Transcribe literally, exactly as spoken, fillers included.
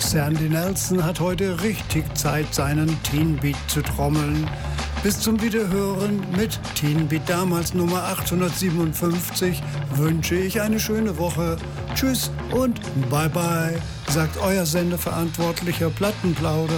Sandy Nelson hat heute richtig Zeit, seinen Teen Beat zu trommeln. Bis zum Wiederhören mit Teen Beat damals Nummer achthundertsiebenundfünfzig wünsche ich eine schöne Woche. Tschüss und bye bye, sagt euer Sendeverantwortlicher Plattenplauderer